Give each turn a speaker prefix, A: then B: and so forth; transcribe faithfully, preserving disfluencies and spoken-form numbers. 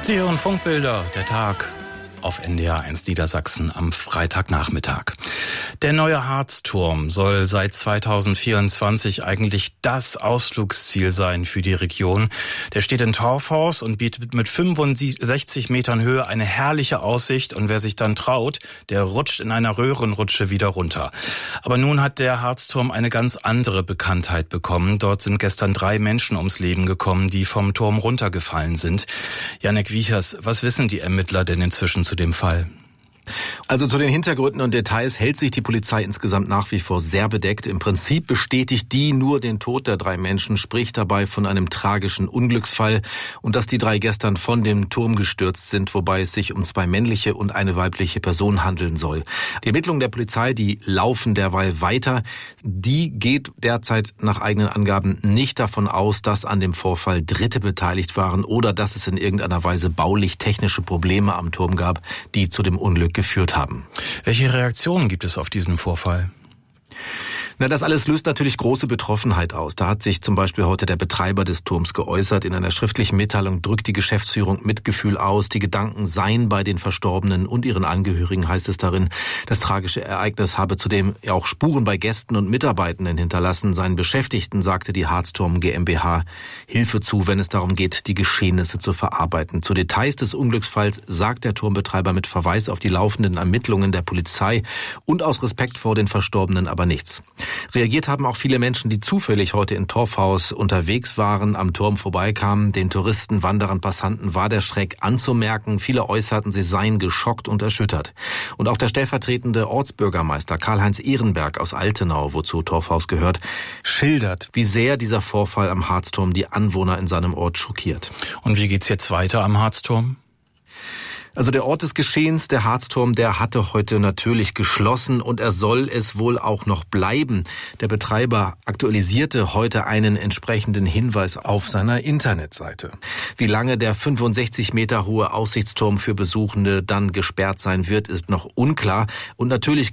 A: Sie hören Funkbilder, der Tag auf N D R eins Niedersachsen am Freitagnachmittag. Der neue Harzturm soll seit zweitausendvierundzwanzig eigentlich das Ausflugsziel sein für die Region. Der steht in Torfhaus und bietet mit fünfundsechzig Metern Höhe eine herrliche Aussicht. Und wer sich dann traut, der rutscht in einer Röhrenrutsche wieder runter. Aber nun hat der Harzturm eine ganz andere Bekanntheit bekommen. Dort sind gestern drei Menschen ums Leben gekommen, die vom Turm runtergefallen sind. Jannik Wiechers, was wissen die Ermittler denn inzwischen zu dem Fall?
B: Also zu den Hintergründen und Details hält sich die Polizei insgesamt nach wie vor sehr bedeckt. Im Prinzip bestätigt die nur den Tod der drei Menschen, spricht dabei von einem tragischen Unglücksfall und dass die drei gestern von dem Turm gestürzt sind, wobei es sich um zwei männliche und eine weibliche Person handeln soll. Die Ermittlungen der Polizei, die laufen derweil weiter. Die geht derzeit nach eigenen Angaben nicht davon aus, dass an dem Vorfall Dritte beteiligt waren oder dass es in irgendeiner Weise baulich-technische Probleme am Turm gab, die zu dem Unglück geführt haben.
A: Welche Reaktionen gibt es auf diesen Vorfall?
B: Na, das alles löst natürlich große Betroffenheit aus. Da hat sich zum Beispiel heute der Betreiber des Turms geäußert. In einer schriftlichen Mitteilung drückt die Geschäftsführung Mitgefühl aus. Die Gedanken seien bei den Verstorbenen und ihren Angehörigen, heißt es darin. Das tragische Ereignis habe zudem auch Spuren bei Gästen und Mitarbeitenden hinterlassen. Seinen Beschäftigten sagte die Harzturm GmbH Hilfe zu, wenn es darum geht, die Geschehnisse zu verarbeiten. Zu Details des Unglücksfalls sagt der Turmbetreiber mit Verweis auf die laufenden Ermittlungen der Polizei und aus Respekt vor den Verstorbenen aber nichts. Reagiert haben auch viele Menschen, die zufällig heute in Torfhaus unterwegs waren, am Turm vorbeikamen. Den Touristen, Wanderern, Passanten war der Schreck anzumerken. Viele äußerten, sie seien geschockt und erschüttert. Und auch der stellvertretende Ortsbürgermeister Karl-Heinz Ehrenberg aus Altenau, wozu Torfhaus gehört, schildert, wie sehr dieser Vorfall am Harzturm die Anwohner in seinem Ort schockiert.
A: Und wie geht's jetzt weiter am Harzturm?
B: Also der Ort des Geschehens, der Harzturm, der hatte heute natürlich geschlossen und er soll es wohl auch noch bleiben. Der Betreiber aktualisierte heute einen entsprechenden Hinweis auf seiner Internetseite. Wie lange der fünfundsechzig Meter hohe Aussichtsturm für Besuchende dann gesperrt sein wird, ist noch unklar. Und natürlich